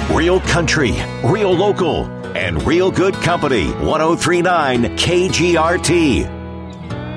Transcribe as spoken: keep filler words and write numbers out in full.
Real country, real local, and real good company. ten thirty-nine K G R T.